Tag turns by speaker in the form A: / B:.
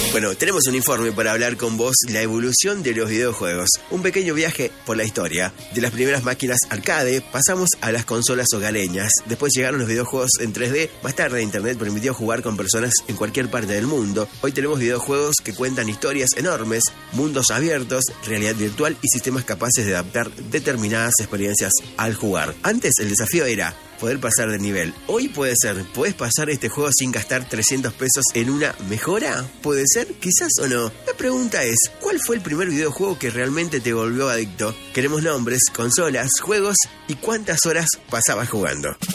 A: Bueno, tenemos un informe para hablar con vos, la evolución de los videojuegos. Un pequeño viaje por la historia. De las primeras máquinas arcade, pasamos a las consolas hogareñas. Después llegaron los videojuegos en 3D. Más tarde, Internet permitió jugar con personas en cualquier parte del mundo. Hoy tenemos videojuegos que cuentan historias enormes, mundos abiertos, realidad virtual y sistemas capaces de adaptar determinadas experiencias al jugar. Antes, el desafío era poder pasar de nivel. Hoy puede ser, ¿podés pasar este juego sin gastar 300 pesos en una mejora? ¿Puede ser? Quizás o no. La pregunta es, ¿cuál fue el primer videojuego que realmente te volvió adicto? Queremos nombres, consolas, juegos y cuántas horas pasabas jugando.